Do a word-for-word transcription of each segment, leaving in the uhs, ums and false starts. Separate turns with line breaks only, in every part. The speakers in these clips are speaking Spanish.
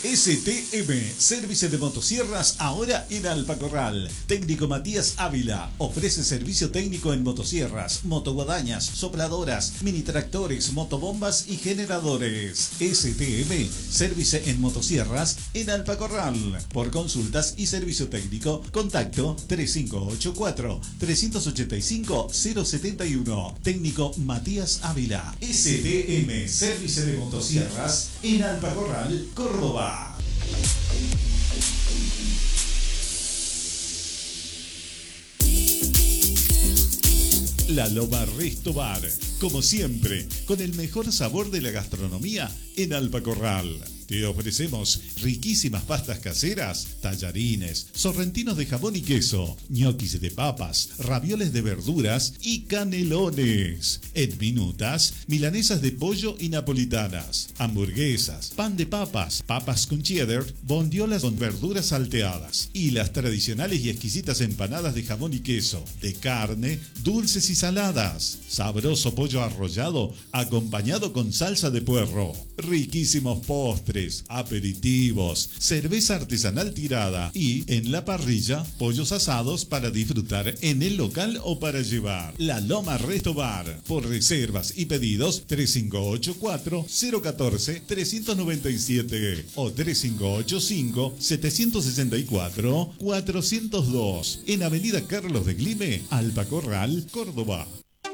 S T M, Servicio de Motosierras, ahora en Alpacorral. Técnico Matías Ávila ofrece servicio técnico en motosierras, motoguadañas, sopladoras, mini tractores, motobombas y generadores. S T M, Servicio en Motosierras en Alpacorral. Por consultas y servicio técnico, contacto tres cinco ocho cuatro, tres ocho cinco, cero siete uno. Técnico Matías Ávila. S T M, Servicio de Motosierras en Alpacorral, Córdoba. La Loma Resto Bar, como siempre, con el mejor sabor de la gastronomía en Alpacorral. Te ofrecemos riquísimas pastas caseras, tallarines, sorrentinos de jamón y queso, ñoquis de papas, ravioles de verduras y canelones. En minutas, milanesas de pollo y napolitanas, hamburguesas, pan de papas, papas con cheddar, bondiolas con verduras salteadas y las tradicionales y exquisitas empanadas de jamón y queso, de carne, dulces y saladas. Sabroso pollo arrollado acompañado con salsa de puerro. Riquísimos postres, aperitivos, cerveza artesanal tirada y en la parrilla pollos asados para disfrutar en el local o para llevar. La Loma Resto Bar. Por reservas y pedidos tres cinco ocho cuatro, cero uno cuatro, tres nueve siete o tres cinco ocho cinco, siete seis cuatro, cuatro cero dos en Avenida Carlos de Glime, Alpacorral, Córdoba.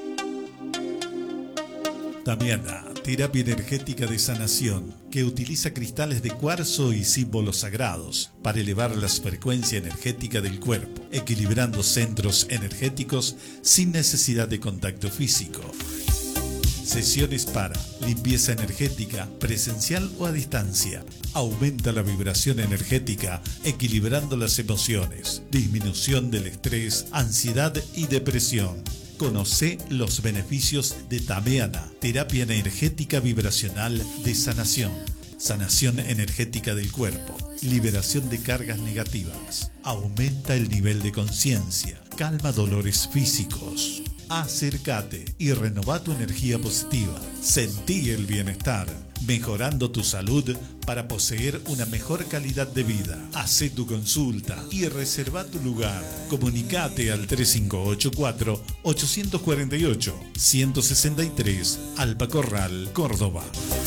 Damiana, terapia energética de sanación, que utiliza cristales de cuarzo y símbolos sagrados para elevar la frecuencia energética del cuerpo, equilibrando centros energéticos sin necesidad de contacto físico. Sesiones para limpieza energética, presencial o a distancia. Aumenta la vibración energética, equilibrando las emociones. Disminución del estrés, ansiedad y depresión. Conoce los beneficios de Damiana, terapia energética vibracional de sanación. Sanación energética del cuerpo, liberación de cargas negativas, aumenta el nivel de conciencia, calma dolores físicos. Acércate y renová tu energía positiva. Sentí el bienestar, mejorando tu salud para poseer una mejor calidad de vida. Hacé tu consulta y reserva tu lugar. Comunicate al tres cinco ocho cuatro, ocho cuatro ocho, uno seis tres, Alpacorral, Córdoba.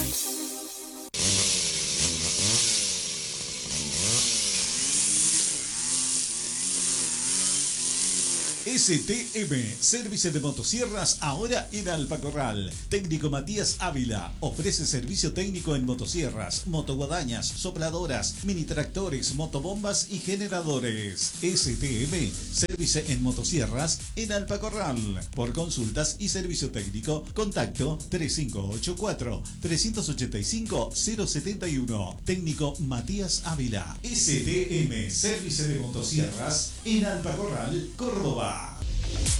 S T M, Servicio de Motosierras, ahora en Alpacorral. Técnico Matías Ávila ofrece servicio técnico en motosierras, motoguadañas, sopladoras, mini tractores, motobombas y generadores. S T M, Servicio en Motosierras en Alpacorral. Por consultas y servicio técnico, contacto tres cinco ocho cuatro, tres ocho cinco, cero siete uno. Técnico Matías Ávila. S T M, Servicio de Motosierras en Alpacorral, Córdoba.